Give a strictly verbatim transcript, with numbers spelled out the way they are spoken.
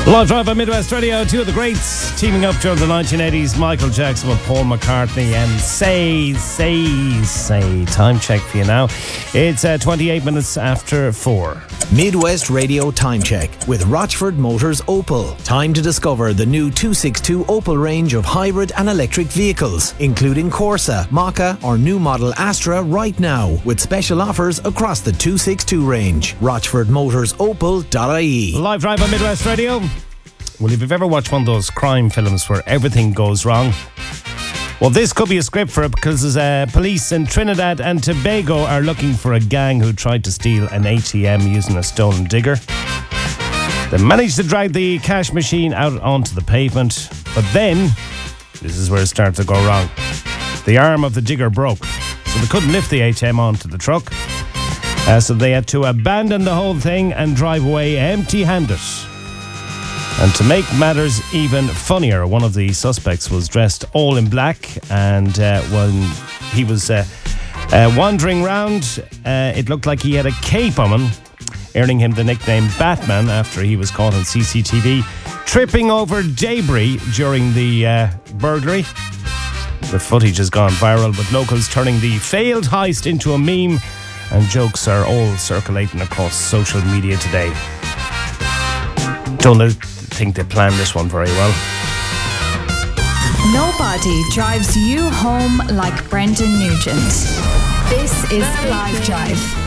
Live drive on Midwest Radio, two of the greats teaming up during the nineteen eighties, Michael Jackson with Paul McCartney, and say, say, say, time check for you now. It's uh, twenty-eight minutes after four. Midwest Radio Time Check with Rochford Motors Opel. Time to discover the new two sixty-two Opel range of hybrid and electric vehicles, including Corsa, Maka or new model Astra right now, with special offers across the two sixty-two range. rochford motors opel dot I E. Live drive on Midwest Radio. Well, if you've ever watched one of those crime films where everything goes wrong, well, this could be a script for it, because uh, police in Trinidad and Tobago are looking for a gang who tried to steal an A T M using a stolen digger. They managed to drag the cash machine out onto the pavement, but then, this is where it started to go wrong. The arm of the digger broke, so they couldn't lift the A T M onto the truck. Uh, so they had to abandon the whole thing and drive away empty-handed. And to make matters even funnier, one of the suspects was dressed all in black, and uh, when he was uh, uh, wandering round, uh, it looked like he had a cape on him, earning him the nickname Batman after he was caught on C C T V tripping over debris during the uh, burglary. The footage has gone viral, with locals turning the failed heist into a meme, and jokes are all circulating across social media today. Don't think they planned this one very well. Nobody drives you home like Brendan Nugent. This is Live Drive.